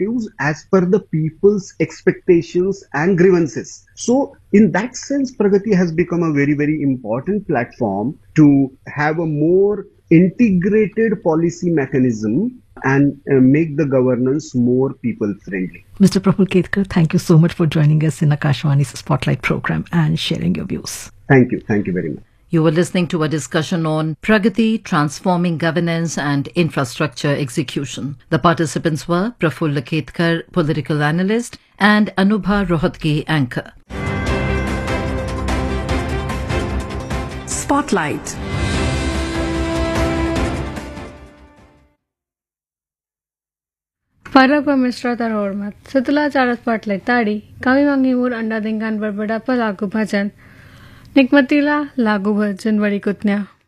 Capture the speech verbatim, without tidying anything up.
initiatives as per the people's expectations and grievances. So in that sense, Pragati has become a very, very important platform to have a more integrated policy mechanism and uh, make the governance more people friendly. Mister Praful Ketkar, thank you so much for joining us in Akashvani's Spotlight program and sharing your views. Thank you. Thank you very much. You were listening to a discussion on Pragati, Transforming Governance and Infrastructure Execution. The participants were Praful Ketkar, political analyst, and Anubha Rohatgi, anchor. Spotlight. Farapa Mishra tar hormat. Sutula charat spotlight tadi. Kami mangi mur anda dengan berbeda pelaku bhajan. Nikmatilah lagu bhajan bari kutnya.